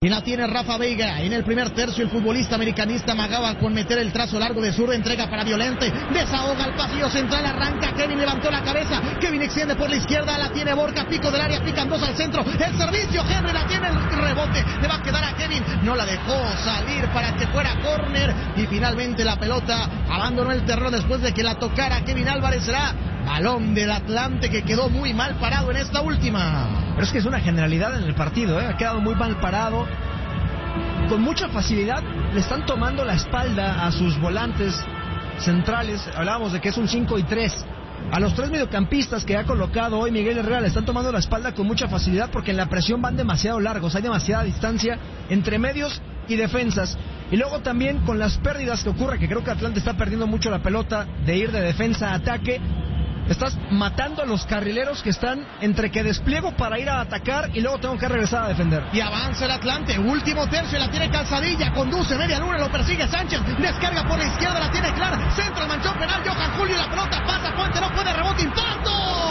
Y la tiene Rafa Veiga. En el primer tercio el futbolista americanista amagaba con meter el trazo largo de zurda. Entrega para Violante. Desahoga el pasillo central. Arranca Kevin. Levantó la cabeza. Kevin extiende por la izquierda. La tiene Borja. Pico del área. Pican dos al centro. El servicio. Henry la tiene. El rebote. Le va a quedar a Kevin. No la dejó salir para que fuera córner. Y finalmente la pelota abandonó el terreno después de que la tocara Kevin Álvarez. Será balón del Atlante, que quedó muy mal parado en esta última. Pero es que es una generalidad en el partido, ha quedado muy mal parado. Con mucha facilidad le están tomando la espalda a sus volantes centrales. Hablábamos de que es un 5 y 3. A los tres mediocampistas que ha colocado hoy Miguel Herrera le están tomando la espalda con mucha facilidad porque en la presión van demasiado largos. Hay demasiada distancia entre medios y defensas. Y luego también con las pérdidas que ocurre, que creo que Atlante está perdiendo mucho la pelota de ir de defensa a ataque. Estás matando a los carrileros que están entre que despliego para ir a atacar y luego tengo que regresar a defender. Y avanza el Atlante, último tercio, la tiene Calzadilla, conduce media luna, lo persigue Sánchez, descarga por la izquierda, la tiene Clark, centro al manchón penal, Johan Julio, la pelota pasa, Puente no puede, rebote, impacto.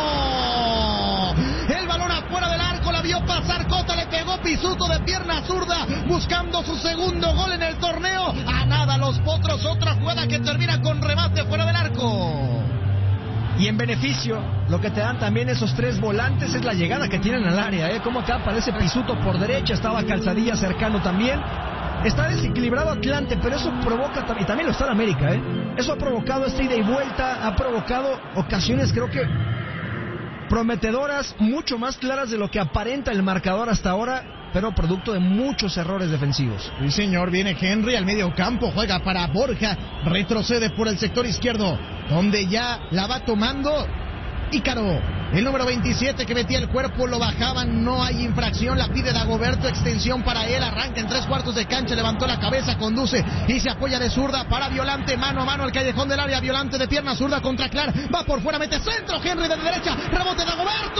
El balón afuera del arco, la vio pasar Cota, le pegó Pisuto de pierna zurda, buscando su segundo gol en el torneo. A nada los Potros, otra jugada que termina con remate fuera del arco. Y en beneficio, lo que te dan también esos tres volantes es la llegada que tienen al área, Como acá aparece Pisuto por derecha, estaba Calzadilla cercano también. Está desequilibrado Atlante, pero eso provoca, y también lo está en América, Eso ha provocado esta ida y vuelta, ha provocado ocasiones, creo que prometedoras, mucho más claras de lo que aparenta el marcador hasta ahora, pero producto de muchos errores defensivos. Sí, señor, viene Henry al medio campo, juega para Borja, retrocede por el sector izquierdo, donde ya la va tomando Ícaro. El número 27 que metía el cuerpo, lo bajaban, no hay infracción, la pide Dagoberto, extensión para él, arranca en 3/4 de cancha, levantó la cabeza, conduce y se apoya de zurda para Violante, mano a mano al callejón del área, Violante de pierna zurda contra Clark, va por fuera, mete centro, Henry de derecha, rebote Dagoberto,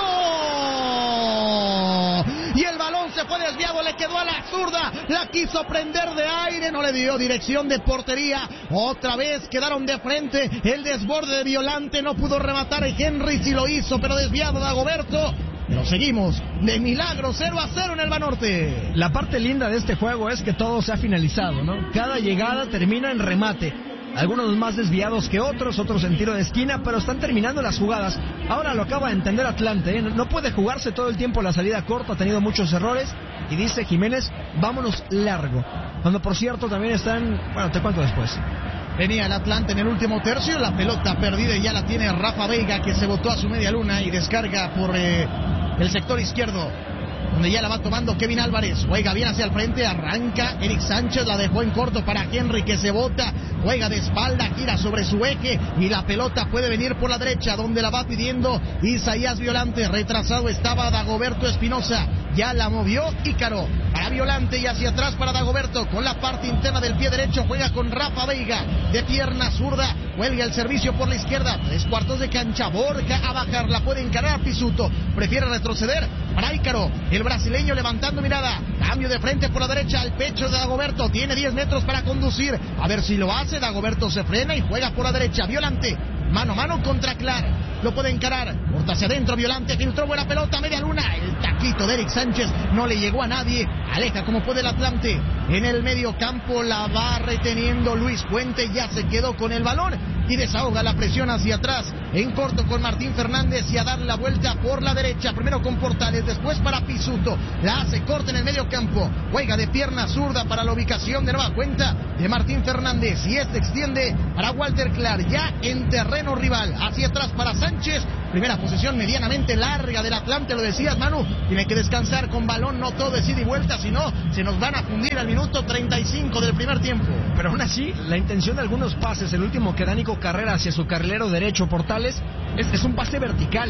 y el balón se fue desviado, le quedó a la zurda, la quiso prender de aire, no le dio dirección de portería, otra vez quedaron de frente, el desborde de Violante, no pudo rematar, Henry sí lo hizo, pero desviado Dagoberto. Pero seguimos de milagro, 0-0 en el Banorte. La parte linda de este juego es que todo se ha finalizado, Cada llegada termina en remate. Algunos más desviados que otros en tiro de esquina, pero están terminando las jugadas. Ahora lo acaba de entender Atlante, No puede jugarse todo el tiempo la salida corta, ha tenido muchos errores. Y dice Jiménez, vámonos largo. Cuando por cierto también están, te cuento después. Venía el Atlante en el último tercio, la pelota perdida y ya la tiene Rafa Veiga, que se botó a su media luna y descarga por el sector izquierdo, donde ya la va tomando Kevin Álvarez, juega bien hacia el frente, arranca Eric Sánchez, la dejó en corto para Henry, que se bota, juega de espalda, gira sobre su eje y la pelota puede venir por la derecha, donde la va pidiendo Isaías Violante, retrasado estaba Dagoberto Espinosa, ya la movió Ícaro, para Violante y hacia atrás para Dagoberto, con la parte interna del pie derecho, juega con Rafa Veiga, de pierna zurda, cuelga el servicio por la izquierda, 3/4 de cancha, Borja a bajar, la puede encarar Pisuto, prefiere retroceder para Ícaro, el brasileño levantando mirada, cambio de frente por la derecha al pecho de Dagoberto, tiene 10 metros para conducir, a ver si lo hace, Dagoberto se frena y juega por la derecha, Violante, mano a mano contra Clark, lo puede encarar, corta hacia adentro, Violante, filtró buena pelota, media luna, el taquito de Eric Sánchez, no le llegó a nadie, aleja como puede el Atlante, en el medio campo la va reteniendo Luis Puente, ya se quedó con el balón y desahoga la presión hacia atrás, en corto con Martín Fernández y a dar la vuelta por la derecha, primero con Portales, después para Pisuto, la hace corta en el medio campo, juega de pierna zurda para la ubicación de nueva cuenta de Martín Fernández y este extiende para Walter Clark, ya en terreno rival, hacia atrás para Sánchez, primera posición medianamente larga del Atlante, lo decías Manu, tiene que descansar con balón, no todo es ida y vuelta, sino se nos van a fundir al minuto 35 del primer tiempo. Pero aún así, la intención de algunos pases, el último que da Nico Carrera hacia su carrilero derecho Portales, es un pase vertical,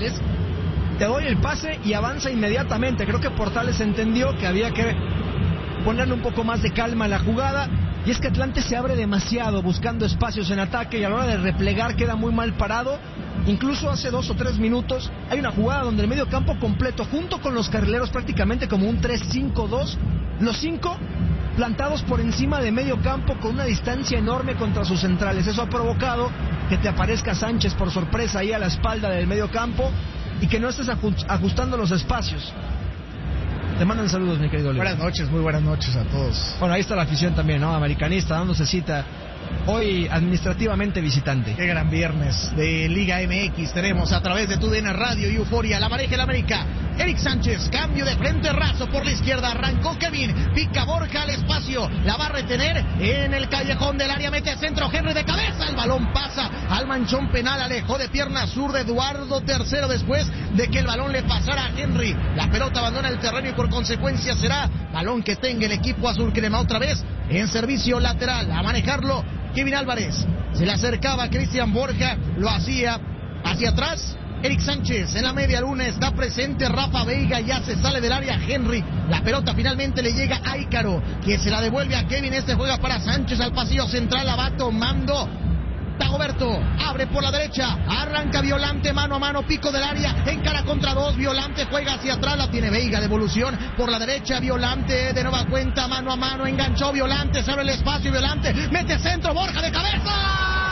te doy el pase y avanza inmediatamente. Creo que Portales entendió que había que ponerle un poco más de calma a la jugada, y es que Atlante se abre demasiado buscando espacios en ataque y a la hora de replegar queda muy mal parado. Incluso hace 2 o 3 minutos hay una jugada donde el medio campo completo junto con los carrileros prácticamente como un 3-5-2, los 5 plantados por encima de medio campo con una distancia enorme contra sus centrales. Eso ha provocado que te aparezca Sánchez por sorpresa ahí a la espalda del medio campo y que no estés ajustando los espacios. Te mandan saludos, mi querido Oliver. Buenas noches, muy buenas noches a todos. Bueno, ahí está la afición también, ¿no? Americanista, dándose cita. Hoy administrativamente visitante. Qué gran viernes de Liga MX tenemos a través de TUDN Radio y Euforia. La pareja de la América. Eric Sánchez, cambio de frente raso por la izquierda. Arrancó Kevin, pica Borja al espacio. La va a retener en el callejón del área. Mete centro Henry de cabeza. El balón pasa al manchón penal. Alejó de pierna sur de Eduardo III después de que el balón le pasara a Henry. La pelota abandona el terreno y por consecuencia será balón que tenga el equipo azul crema otra vez en servicio lateral. A manejarlo Kevin Álvarez. Se le acercaba a Cristian Borja. Lo hacía hacia atrás. Eric Sánchez en la media luna está presente. Rafa Veiga ya se sale del área. Henry, la pelota finalmente le llega a Ícaro, que se la devuelve a Kevin. Este juega para Sánchez al pasillo central. La va tomando Dagoberto, abre por la derecha, arranca Violante mano a mano, pico del área, encara contra dos, Violante juega hacia atrás, la tiene Veiga, devolución por la derecha, Violante de nueva cuenta, mano a mano, enganchó Violante, se abre el espacio, Violante, mete centro, Borja de cabeza.